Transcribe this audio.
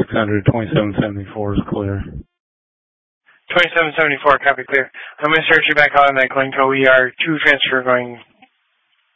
600, 2774 is clear. 2774, copy clear. I'm going to start you back on that Glencoe ER2 transfer going